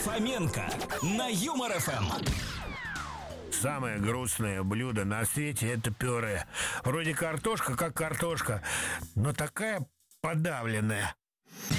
Фоменко на Юмор ФМ. Самое грустное блюдо на свете — это пюре. Вроде картошка, как картошка, но такая подавленная.